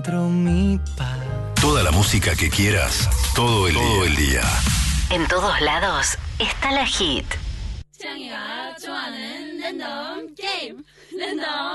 Toda la música que quieras, todo el día. En todos lados está la hit.